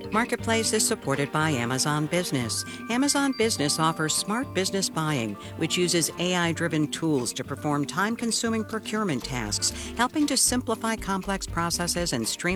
Marketplace is supported by Amazon Business. Amazon Business offers smart business buying, which uses AI-driven tools to perform time-consuming procurement tasks, helping to simplify complex processes and streamline